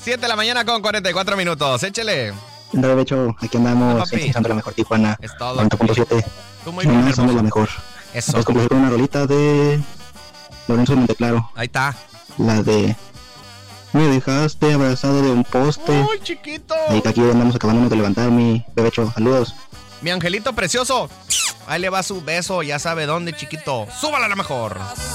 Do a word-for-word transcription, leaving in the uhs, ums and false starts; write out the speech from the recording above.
siete de la mañana con cuarenta y cuatro minutos. Échele. De hecho, aquí andamos sintonizando la mejor Tijuana. Es todo. noventa punto siete. Tú muy bien, somos la mejor. Eso. Vamos a complacer con una rolita de Lorenzo Monteclaro. Ahí está. La de me dejaste abrazado de un poste. Uy, chiquito. Ahí que aquí andamos acabándonos de levantar, mi bebecho. Saludos. Mi angelito precioso. Ahí le va su beso, ya sabe dónde, chiquito. Súbala a la mejor.